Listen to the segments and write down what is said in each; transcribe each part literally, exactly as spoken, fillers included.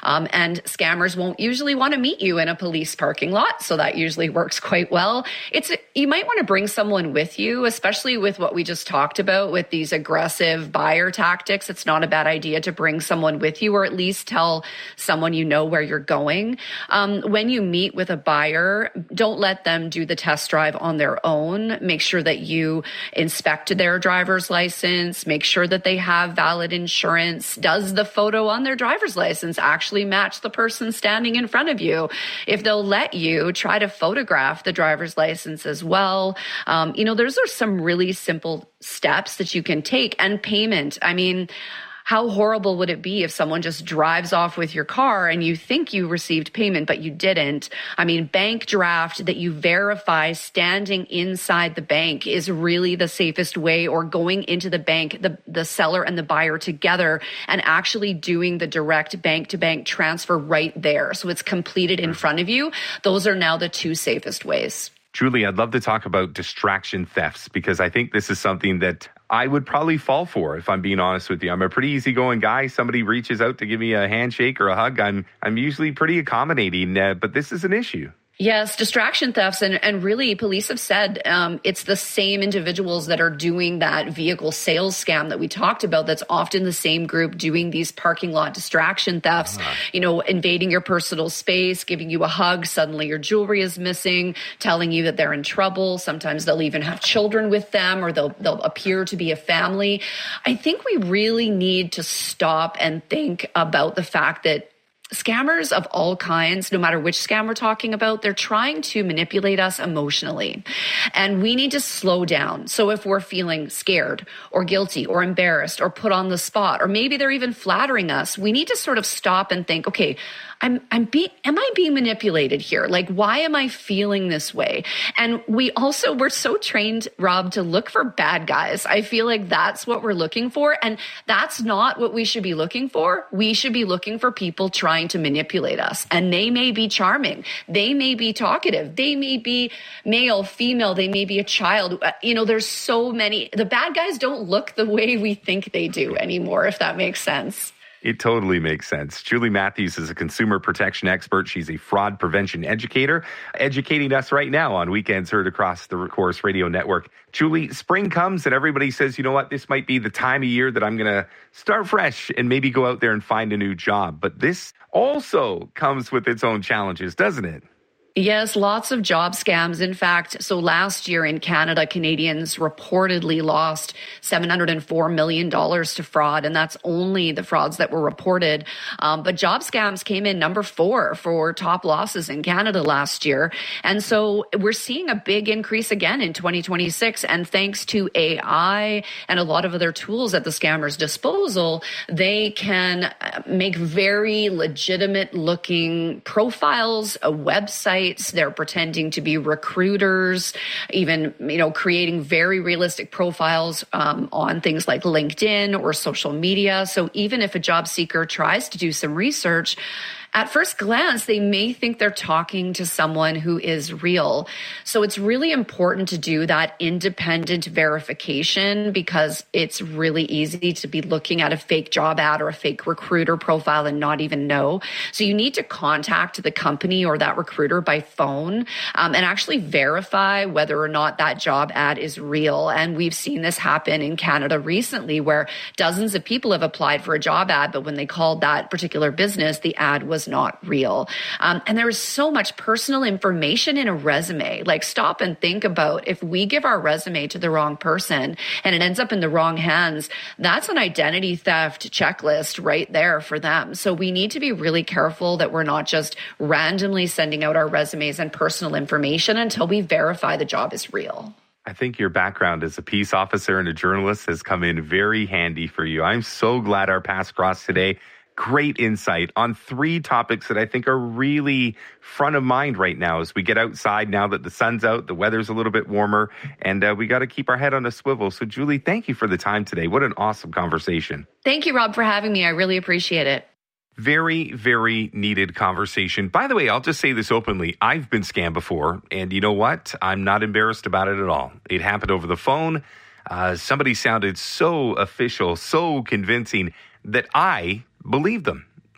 Um, and scammers won't usually want to meet you in a police parking lot. So that usually works quite well. It's you might want to bring someone with you, especially with what we just talked about with these aggressive buyer tactics. It's not a bad idea to bring someone with you, or at least tell someone you know where you're going. Um, when you meet with a buyer, don't let them do the test drive on their own. Make sure that you inspect their driver's license. Make sure that they have valid insurance. Does the photo on their driver's license actually match the person standing in front of you? If they'll let you, try to photograph the driver's license as well. Um, you know, those are some really simple steps that you can take. And payment. I mean, how horrible would it be if someone just drives off with your car and you think you received payment, but you didn't? I mean, bank draft that you verify standing inside the bank is really the safest way, or going into the bank, the, the seller and the buyer together, and actually doing the direct bank-to-bank transfer right there. So it's completed in front of you. Those are now the two safest ways. Julie, I'd love to talk about distraction thefts, because I think this is something that I would probably fall for, if I'm being honest with you. I'm a pretty easygoing guy. Somebody reaches out to give me a handshake or a hug, I'm I'm usually pretty accommodating, uh, but this is an issue. Yes, distraction thefts. And, and really, police have said um, it's the same individuals that are doing that vehicle sales scam that we talked about. That's often the same group doing these parking lot distraction thefts, uh-huh. you know, invading your personal space, giving you a hug. Suddenly your jewelry is missing, telling you that they're in trouble. Sometimes they'll even have children with them, or they'll, they'll appear to be a family. I think we really need to stop and think about the fact that scammers of all kinds, no matter which scam we're talking about, they're trying to manipulate us emotionally. And we need to slow down. So if we're feeling scared or guilty or embarrassed or put on the spot, or maybe they're even flattering us, we need to sort of stop and think, okay, I'm, I'm being, am I being manipulated here? Like, why am I feeling this way? And we also, we're so trained, Rob, to look for bad guys. I feel like that's what we're looking for. And that's not what we should be looking for. We should be looking for people trying to manipulate us. And they may be charming. They may be talkative. They may be male, female. They may be a child. You know, there's so many. The bad guys don't look the way we think they do anymore, if that makes sense. It totally makes sense. Julie Matthews is a consumer protection expert. She's a fraud prevention educator, educating us right now on Weekends Heard across the Corus Radio Network. Julie, spring comes and everybody says, you know what, this might be the time of year that I'm going to start fresh and maybe go out there and find a new job. But this also comes with its own challenges, doesn't it? Yes, lots of job scams. In fact, so last year in Canada, Canadians reportedly lost seven hundred four million dollars to fraud, and that's only the frauds that were reported. Um, but job scams came in number four for top losses in Canada last year. And so we're seeing a big increase again in twenty twenty-six. And thanks to A I and a lot of other tools at the scammers' disposal, they can make very legitimate looking profiles, a website. They're pretending to be recruiters, even, you know, creating very realistic profiles um, on things like LinkedIn or social media. So even if a job seeker tries to do some research, at first glance, they may think they're talking to someone who is real. So it's really important to do that independent verification, because it's really easy to be looking at a fake job ad or a fake recruiter profile and not even know. So you need to contact the company or that recruiter by phone um, and actually verify whether or not that job ad is real. And we've seen this happen in Canada recently, where dozens of people have applied for a job ad, but when they called that particular business, the ad was not real. Um, and there is so much personal information in a resume. Like, stop and think about, if we give our resume to the wrong person and it ends up in the wrong hands, that's an identity theft checklist right there for them. So we need to be really careful that we're not just randomly sending out our resumes and personal information until we verify the job is real. I think your background as a peace officer and a journalist has come in very handy for you. I'm so glad our paths crossed today. Great insight on three topics that I think are really front of mind right now as we get outside now that the sun's out, the weather's a little bit warmer, and uh, we got to keep our head on a swivel. So, Julie, thank you for the time today. What an awesome conversation. Thank you, Rob, for having me. I really appreciate it. Very, very needed conversation. By the way, I'll just say this openly. I've been scammed before, and you know what? I'm not embarrassed about it at all. It happened over the phone. Uh, somebody sounded so official, so convincing that I believed them.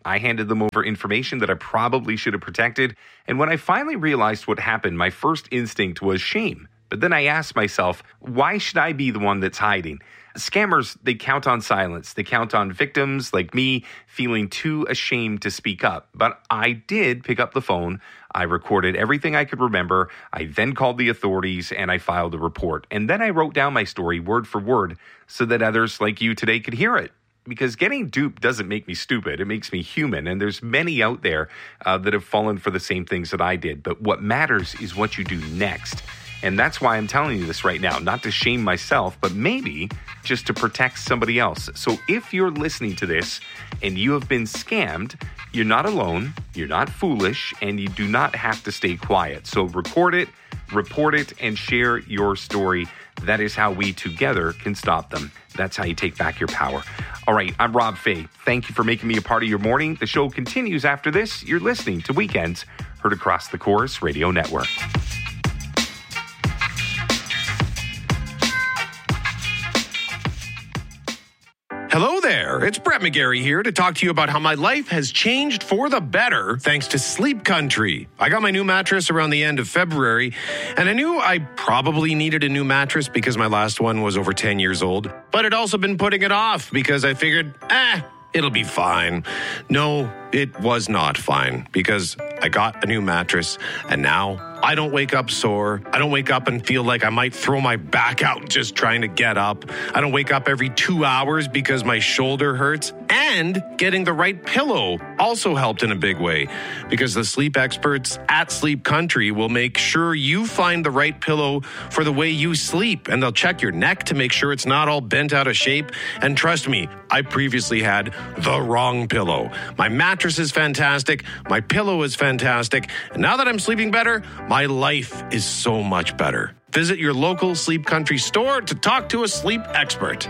I handed them over information that I probably should have protected. And when I finally realized what happened, my first instinct was shame. But then I asked myself, why should I be the one that's hiding? Scammers, they count on silence. They count on victims like me feeling too ashamed to speak up. But I did pick up the phone. I recorded everything I could remember. I then called the authorities and I filed a report. And then I wrote down my story word for word so that others like you today could hear it. Because getting duped doesn't make me stupid. It makes me human. And there's many out there uh, that have fallen for the same things that I did. But what matters is what you do next. And that's why I'm telling you this right now, not to shame myself, but maybe just to protect somebody else. So if you're listening to this and you have been scammed, you're not alone, you're not foolish, and you do not have to stay quiet. So record it, report it, and share your story. That is how we together can stop them. That's how you take back your power. All right, I'm Rob Fay. Thank you for making me a part of your morning. The show continues after this. You're listening to Weekends, heard across the Corus Radio Network. Hello there, it's Brett McGarry here to talk to you about how my life has changed for the better thanks to Sleep Country. I got my new mattress around the end of February, and I knew I probably needed a new mattress because my last one was over ten years old, but I'd also been putting it off because I figured, eh, it'll be fine. No, it was not fine because I got a new mattress, and now I don't wake up sore. I don't wake up and feel like I might throw my back out just trying to get up. I don't wake up every two hours because my shoulder hurts. And getting the right pillow also helped in a big way because the sleep experts at Sleep Country will make sure you find the right pillow for the way you sleep. And they'll check your neck to make sure it's not all bent out of shape. And trust me, I previously had the wrong pillow. My mattress is fantastic. My pillow is fantastic. And now that I'm sleeping better, my life is so much better. Visit your local Sleep Country store to talk to a sleep expert.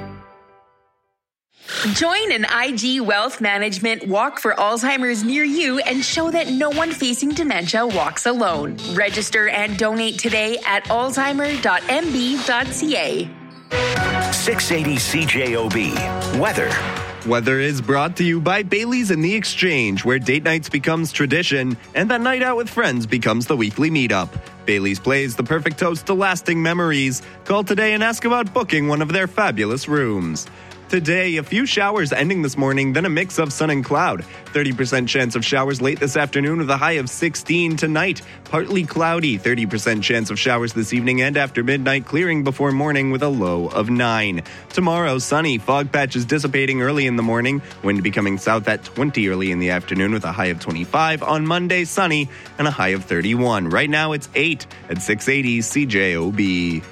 Join an I G Wealth Management Walk for Alzheimer's near you and show that no one facing dementia walks alone. Register and donate today at alzheimer dot m b dot c a. six eighty C J O B. Weather. Weather is brought to you by Bailey's and the Exchange, where date nights becomes tradition and that night out with friends becomes the weekly meetup. Bailey's plays the perfect toast to lasting memories. Call today and ask about booking one of their fabulous rooms. Today, a few showers ending this morning, then a mix of sun and cloud. thirty percent chance of showers late this afternoon with a high of sixteen tonight. Partly cloudy, thirty percent chance of showers this evening and after midnight, clearing before morning with a low of nine. Tomorrow, sunny, fog patches dissipating early in the morning, wind becoming south at twenty early in the afternoon with a high of twenty-five. On Monday, sunny and a high of thirty-one. Right now, it's eight at six eighty C J O B.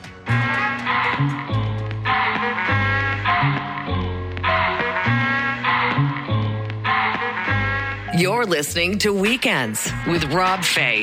You're listening to Weekends with Rob Fay.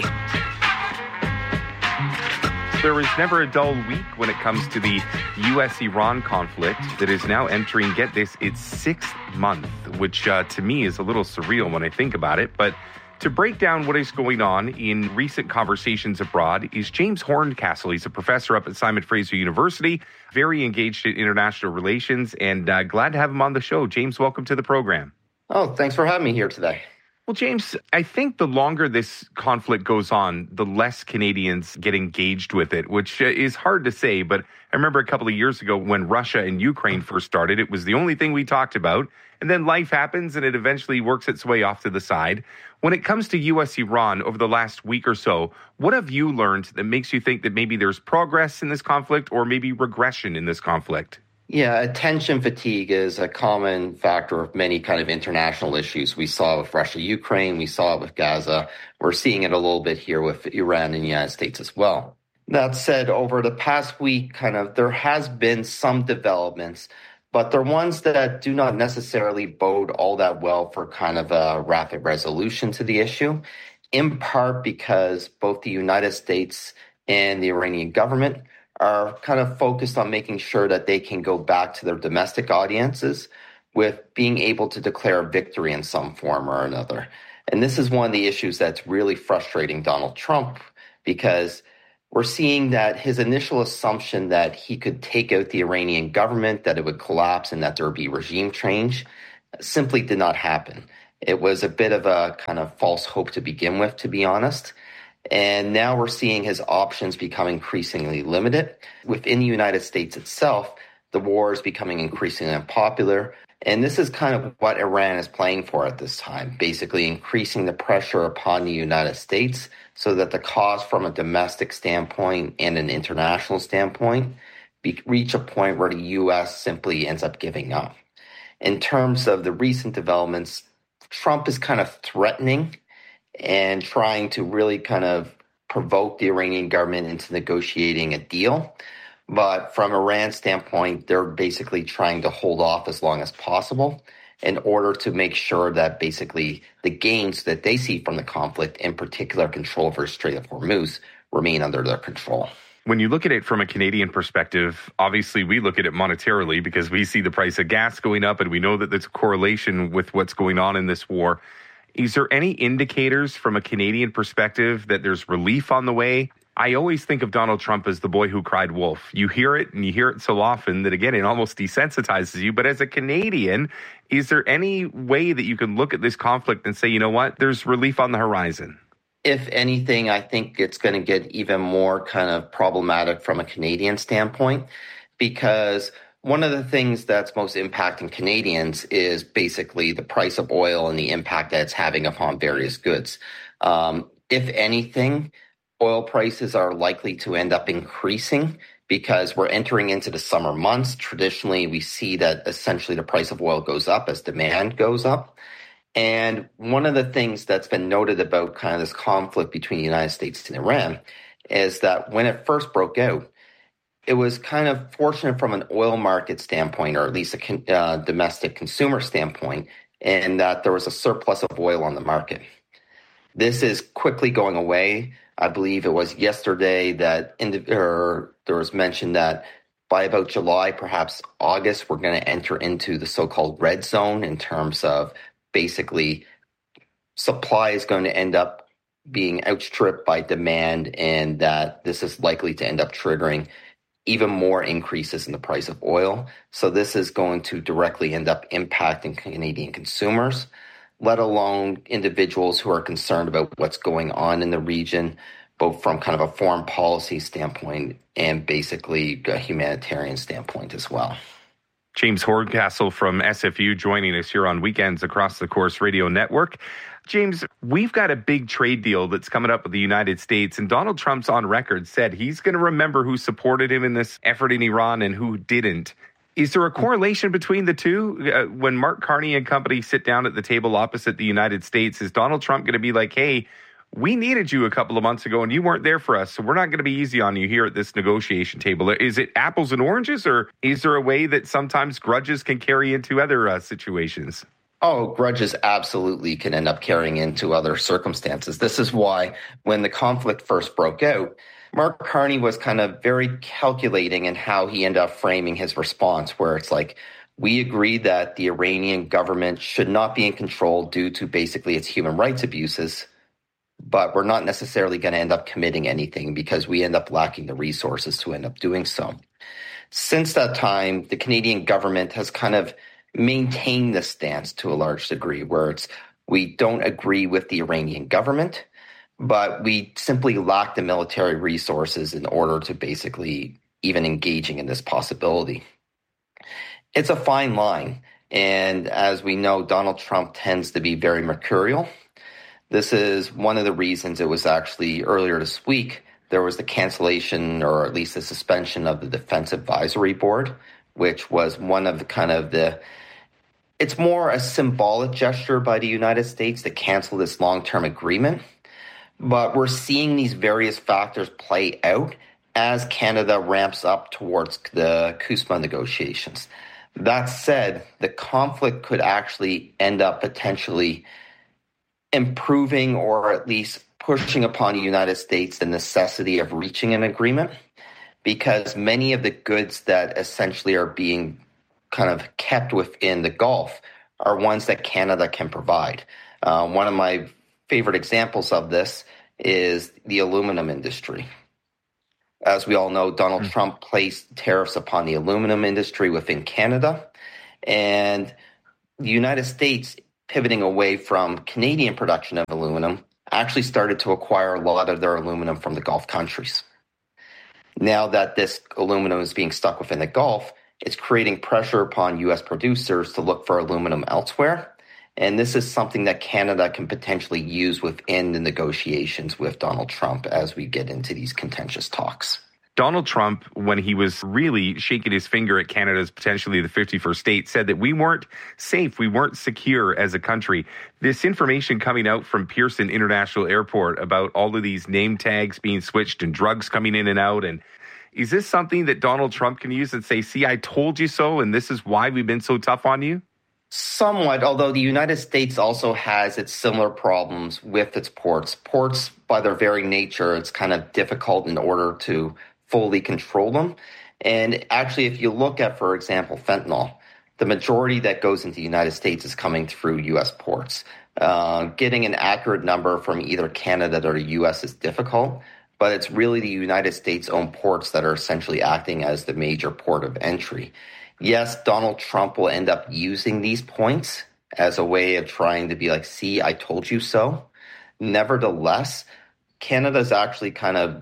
There is never a dull week when it comes to the U S Iran conflict that is now entering, get this, its sixth month, which uh, to me is a little surreal when I think about it. But to break down what is going on in recent conversations abroad is James Horncastle. He's a professor up at Simon Fraser University, very engaged in international relations, and uh, glad to have him on the show. James, welcome to the program. Oh, thanks for having me here today. Well, James, I think the longer this conflict goes on, the less Canadians get engaged with it, which is hard to say. But I remember a couple of years ago when Russia and Ukraine first started, it was the only thing we talked about. And then life happens and it eventually works its way off to the side. When it comes to U S Iran over the last week or so, what have you learned that makes you think that maybe there's progress in this conflict or maybe regression in this conflict? Yeah, attention fatigue is a common factor of many kind of international issues. We saw it with Russia, Ukraine, we saw it with Gaza. We're seeing it a little bit here with Iran and the United States as well. That said, over the past week, kind of there has been some developments, but they're ones that do not necessarily bode all that well for kind of a rapid resolution to the issue, in part because both the United States and the Iranian government are kind of focused on making sure that they can go back to their domestic audiences with being able to declare a victory in some form or another. And this is one of the issues that's really frustrating Donald Trump, because we're seeing that his initial assumption that he could take out the Iranian government, that it would collapse and that there would be regime change, simply did not happen. It was a bit of a kind of false hope to begin with, to be honest. And now we're seeing his options become increasingly limited. Within the United States itself, the war is becoming increasingly unpopular. And this is kind of what Iran is playing for at this time, basically increasing the pressure upon the United States so that the cost from a domestic standpoint and an international standpoint be, reach a point where the U S simply ends up giving up. In terms of the recent developments, Trump is kind of threatening and trying to really kind of provoke the Iranian government into negotiating a deal. But from Iran's standpoint, they're basically trying to hold off as long as possible in order to make sure that basically the gains that they see from the conflict, in particular control over Strait of Hormuz, remain under their control. When you look at it from a Canadian perspective, obviously we look at it monetarily because we see the price of gas going up and we know that there's a correlation with what's going on in this war. Is there any indicators from a Canadian perspective that there's relief on the way? I always think of Donald Trump as the boy who cried wolf. You hear it and you hear it so often that, again, it almost desensitizes you. But as a Canadian, is there any way that you can look at this conflict and say, you know what, there's relief on the horizon? If anything, I think it's going to get even more kind of problematic from a Canadian standpoint, because one of the things that's most impacting Canadians is basically the price of oil and the impact that it's having upon various goods. Um, if anything, oil prices are likely to end up increasing because we're entering into the summer months. Traditionally, we see that essentially the price of oil goes up as demand goes up. And one of the things that's been noted about kind of this conflict between the United States and Iran is that when it first broke out, it was kind of fortunate from an oil market standpoint, or at least a con- uh, domestic consumer standpoint, in that there was a surplus of oil on the market. This is quickly going away. I believe it was yesterday that in the, or there was mention that by about July, perhaps August, we're going to enter into the so-called red zone in terms of basically supply is going to end up being outstripped by demand, and that this is likely to end up triggering even more increases in the price of oil. So this is going to directly end up impacting Canadian consumers, let alone individuals who are concerned about what's going on in the region, both from kind of a foreign policy standpoint and basically a humanitarian standpoint as well. James Horncastle from S F U joining us here on Weekends Across the Course Radio Network. James, we've got a big trade deal that's coming up with the United States, and Donald Trump's on record said he's going to remember who supported him in this effort in Iran and who didn't. Is there a correlation between the two? Uh, when Mark Carney and company sit down at the table opposite the United States, is Donald Trump going to be like, hey, we needed you a couple of months ago and you weren't there for us, so we're not going to be easy on you here at this negotiation table? Is it apples and oranges, or is there a way that sometimes grudges can carry into other uh, situations? Oh, grudges absolutely can end up carrying into other circumstances. This is why when the conflict first broke out, Mark Carney was kind of very calculating in how he ended up framing his response, where it's like, we agreed that the Iranian government should not be in control due to basically its human rights abuses, but we're not necessarily going to end up committing anything because we end up lacking the resources to end up doing so. Since that time, the Canadian government has kind of maintained this stance to a large degree, where it's we don't agree with the Iranian government, but we simply lack the military resources in order to basically even engaging in this possibility. It's a fine line, and as we know, Donald Trump tends to be very mercurial. This is one of the reasons it was actually earlier this week, there was the cancellation or at least the suspension of the Defense Advisory Board, which was one of the kind of the, it's more a symbolic gesture by the United States to cancel this long-term agreement. But we're seeing these various factors play out as Canada ramps up towards the CUSMA negotiations. That said, the conflict could actually end up potentially improving or at least pushing upon the United States the necessity of reaching an agreement, because many of the goods that essentially are being kind of kept within the Gulf are ones that Canada can provide. Uh, one of my favorite examples of this is the aluminum industry. As we all know, Donald mm-hmm. Trump placed tariffs upon the aluminum industry within Canada, and the United States pivoting away from Canadian production of aluminum, actually started to acquire a lot of their aluminum from the Gulf countries. Now that this aluminum is being stuck within the Gulf, it's creating pressure upon U S producers to look for aluminum elsewhere. And this is something that Canada can potentially use within the negotiations with Donald Trump as we get into these contentious talks. Donald Trump, when he was really shaking his finger at Canada's potentially the fifty-first state, said that we weren't safe, we weren't secure as a country. This information coming out from Pearson International Airport about all of these name tags being switched and drugs coming in and out, and is this something that Donald Trump can use and say, see, I told you so, and this is why we've been so tough on you? Somewhat, although the United States also has its similar problems with its ports. Ports, by their very nature, it's kind of difficult in order to fully control them. And actually, if you look at, for example, fentanyl, the majority that goes into the United States is coming through U S ports. Uh, getting an accurate number from either Canada or the U S is difficult, but it's really the United States' own ports that are essentially acting as the major port of entry. Yes, Donald Trump will end up using these points as a way of trying to be like, see, I told you so. Nevertheless, Canada's actually kind of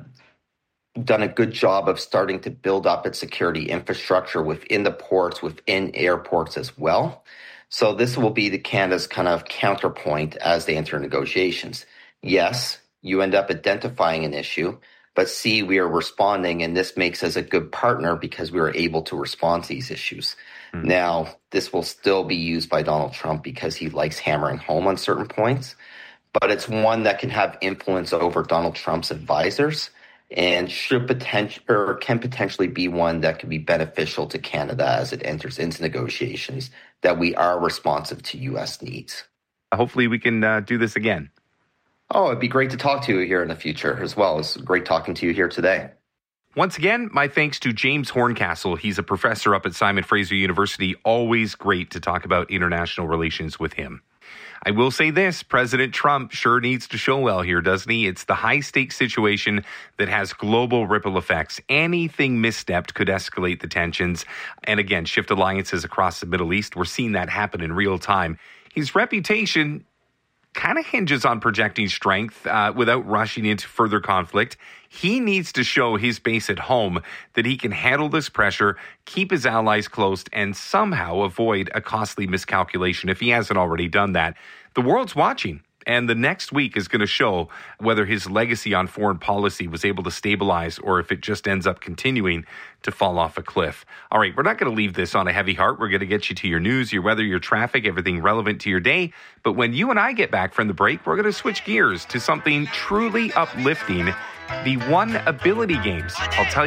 done a good job of starting to build up its security infrastructure within the ports, within airports as well. So this will be the Canada's kind of counterpoint as they enter negotiations. Yes, you end up identifying an issue, but see, we are responding, and this makes us a good partner because we are able to respond to these issues. Mm. Now, this will still be used by Donald Trump because he likes hammering home on certain points, but it's one that can have influence over Donald Trump's advisors and should potential or can potentially be one that could be beneficial to Canada as it enters into negotiations, that we are responsive to U S needs. Hopefully we can uh, do this again. Oh, it'd be great to talk to you here in the future as well. It's great talking to you here today. Once again, my thanks to James Horncastle. He's a professor up at Simon Fraser University. Always great to talk about international relations with him. I will say this, President Trump sure needs to show well here, doesn't he? It's the high-stakes situation that has global ripple effects. Anything misstepped could escalate the tensions and, again, shift alliances across the Middle East. We're seeing that happen in real time. His reputation kind of hinges on projecting strength uh, without rushing into further conflict. He needs to show his base at home that he can handle this pressure, keep his allies close, and somehow avoid a costly miscalculation if he hasn't already done that. The world's watching, and the next week is going to show whether his legacy on foreign policy was able to stabilize or if it just ends up continuing to fall off a cliff. All right, we're not going to leave this on a heavy heart. We're going to get you to your news, your weather, your traffic, everything relevant to your day. But when you and I get back from the break, we're going to switch gears to something truly uplifting, the One Ability Games. I'll tell you